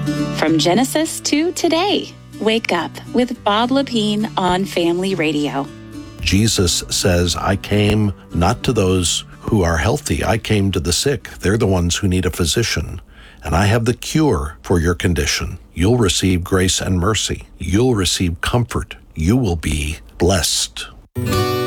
From Genesis to today, wake up with Bob Lepine on Family Radio. Jesus says, I came not to those who are healthy. I came to the sick. They're the ones who need a physician. And I have the cure for your condition. You'll receive grace and mercy. You'll receive comfort. You will be blessed.